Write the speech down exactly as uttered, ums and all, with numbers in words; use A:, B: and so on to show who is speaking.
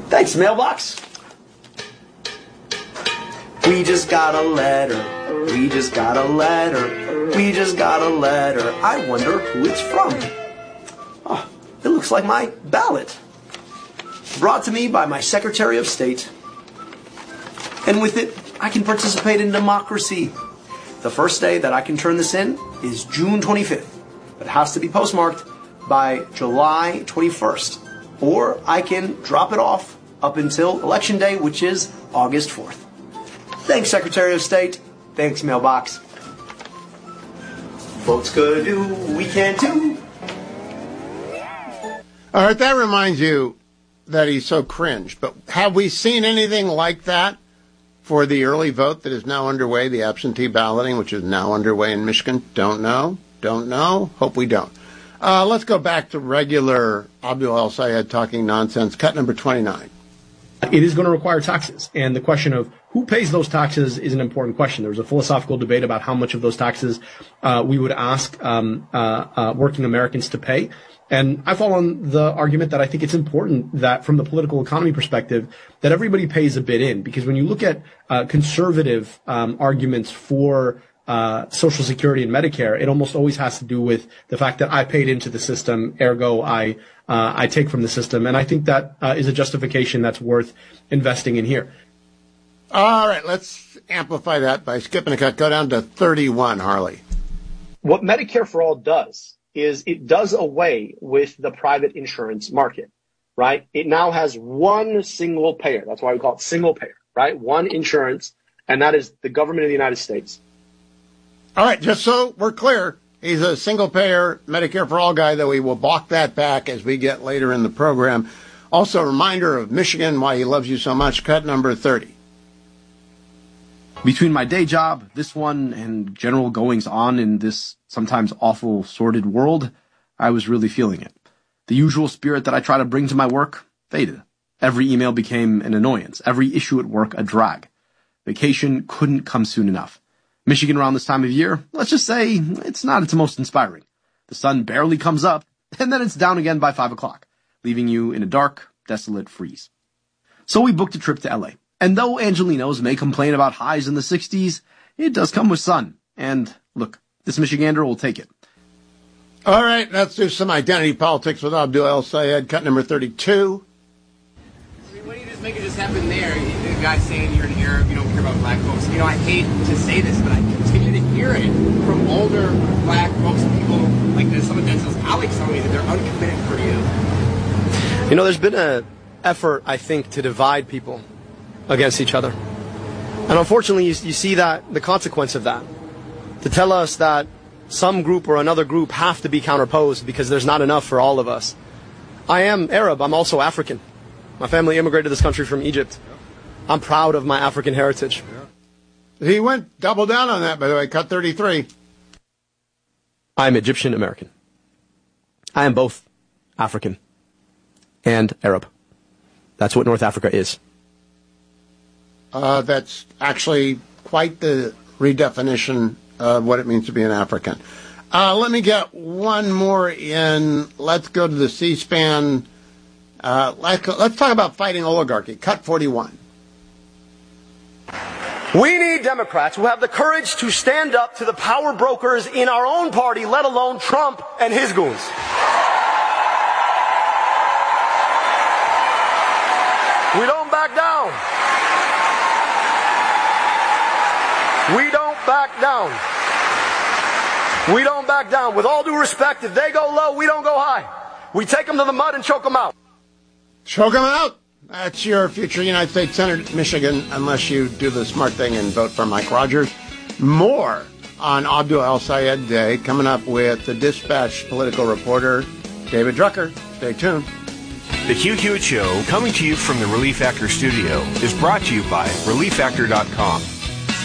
A: Thanks, mailbox. We just got a letter. We just got a letter. We just got a letter. I wonder who it's from. Oh, it looks like my ballot. Brought to me by my Secretary of State. And with it, I can participate in democracy. The first day that I can turn this in is June twenty-fifth. But it has to be postmarked by July twenty-first. Or I can drop it off up until Election Day, which is August fourth. Thanks, Secretary of State. Thanks, mailbox. Votes gonna do, we can't do.
B: All right, that reminds you that he's so cringe. But have we seen anything like that for the early vote that is now underway, the absentee balloting, which is now underway in Michigan? Don't know. Don't know. Hope we don't. Uh, let's go back to regular Abdul El-Sayed talking nonsense. Cut number twenty-nine.
C: It is going to require taxes. And the question of who pays those taxes is an important question. There was a philosophical debate about how much of those taxes uh, we would ask um, uh, uh, working Americans to pay. And I fall on the argument that I think it's important that from the political economy perspective, that everybody pays a bit in. Because when you look at uh, conservative um, arguments for uh Social Security and Medicare, it almost always has to do with the fact that I paid into the system, ergo I uh I take from the system. And I think that uh, is a justification that's worth investing in here.
B: All right, let's amplify that by skipping a cut. Go down to thirty-one, Harley.
D: What Medicare for All does is it does away with the private insurance market, right? It now has one single payer. That's why we call it single payer, right? One insurance, and that is the government of the United States.
B: All right, just so we're clear, he's a single-payer Medicare for All guy, though he will balk that back as we get later in the program. Also, a reminder of Michigan, why he loves you so much. Cut number thirty.
E: Between my day job, this one, and general goings-on in this sometimes awful, sordid world, I was really feeling it. The usual spirit that I try to bring to my work faded. Every email became an annoyance. Every issue at work a drag. Vacation couldn't come soon enough. Michigan around this time of year, let's just say it's not its most inspiring. The sun barely comes up, and then it's down again by five o'clock, leaving you in a dark, desolate freeze. So we booked a trip to L A. And though Angelinos may complain about highs in the sixties, it does come with sun. And look, this Michigander will take it.
B: All right, let's do some identity politics with Abdul El-Sayed. Cut number thirty-two.
F: I mean, why don't you just make it just happen there? The guy saying you're an Arab, you don't care about black folks. You know, I hate to say this, but I continue to hear it from older black folks, people like this, some of Denzel's colleagues telling me that they're uncommitted for you.
D: You know, there's been an effort, I think, to divide people against each other. And unfortunately, you, you see that the consequence of that. To tell us that some group or another group have to be counterposed because there's not enough for all of us. I am Arab. I'm also African. My family immigrated to this country from Egypt. I'm proud of my African heritage.
B: He went double down on that, by the way. Cut thirty-three.
D: I'm Egyptian American. I am both African and Arab. That's what North Africa is.
B: Uh, that's actually quite the redefinition of what it means to be an African. Uh, let me get one more in. Let's go to the C-SPAN. Uh, let's, let's talk about fighting oligarchy. Cut forty-one.
D: We need Democrats who have the courage to stand up to the power brokers in our own party, let alone Trump and his goons. We don't back down. We don't back down. We don't back down. With all due respect, if they go low, we don't go high. We take them to the mud and choke them out.
B: Choke them out? That's your future United States Senator, Michigan, unless you do the smart thing and vote for Mike Rogers. More on Abdul El-Sayed Day, coming up with the Dispatch political reporter, David Drucker. Stay tuned.
G: The Q Q Show, coming to you from the Relief Factor studio, is brought to you by relief factor dot com.